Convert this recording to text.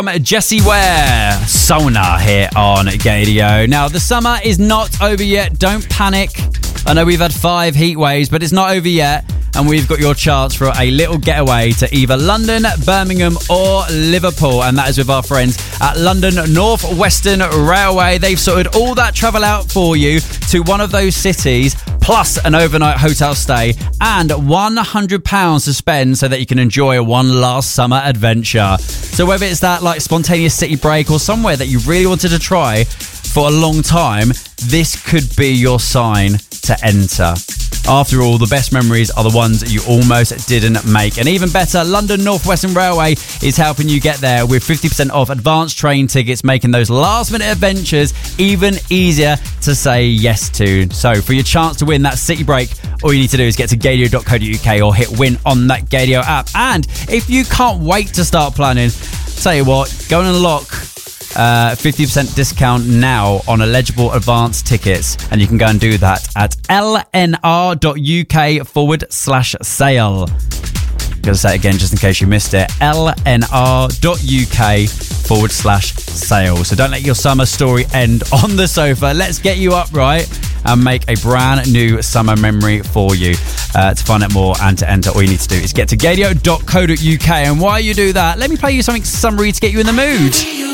Jessie Ware, Sonar here on Gadio. Now, the summer is not over yet. Don't panic. I know we've had 5 heat waves, but it's not over yet. And we've got your chance for a little getaway to either London, Birmingham or Liverpool. And that is with our friends at London North Western Railway. They've sorted all that travel out for you to one of those cities, plus an overnight hotel stay and £100 to spend so that you can enjoy one last summer adventure. So whether it's that like spontaneous city break or somewhere that you really wanted to try for a long time, this could be your sign to enter. After all, the best memories are the ones that you almost didn't make. And even better, London North Western Railway is helping you get there with 50% off advanced train tickets, making those last-minute adventures even easier to say yes to. So for your chance to win that city break, all you need to do is get to gadio.co.uk or hit win on that Gadio app. And if you can't wait to start planning, tell you what, go and unlock 50% discount now on eligible advance tickets, and you can go and do that at lnr.uk/sale. I'm going to say it again just in case you missed it. lnr.uk/sale. So don't let your summer story end on the sofa. Let's get you up right and make a brand new summer memory for you. To find out more and to enter, all you need to do is get to gadio.co.uk. And while you do that, let me play you something summery to get you in the mood.